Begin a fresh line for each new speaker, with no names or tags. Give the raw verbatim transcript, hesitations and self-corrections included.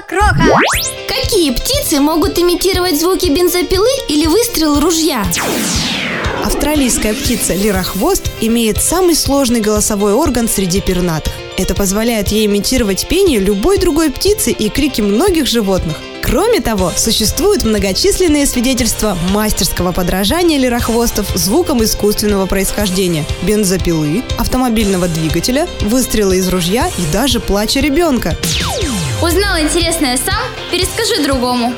Кроха!
Какие птицы могут имитировать звуки бензопилы или выстрел ружья?
Австралийская птица лирохвост имеет самый сложный голосовой орган среди пернатых. Это позволяет ей имитировать пение любой другой птицы и крики многих животных. Кроме того, существуют многочисленные свидетельства мастерского подражания лирохвостов звукам искусственного происхождения: бензопилы, автомобильного двигателя, выстрела из ружья и даже плача ребенка.
Узнал интересное сам? Перескажи другому.